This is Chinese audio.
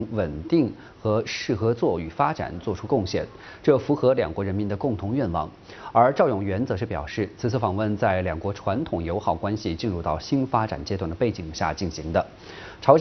稳定和适合作与发展做出贡献，这符合两国人民的共同愿望。而赵永元则是表示，此次访问在两国传统友好关系进入到新发展阶段的背景下进行的。